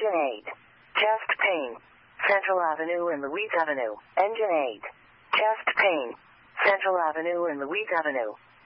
Engine 8. Chest pain. Central Avenue and Louise Avenue. Engine 8. Chest pain. Central Avenue and Louise Avenue.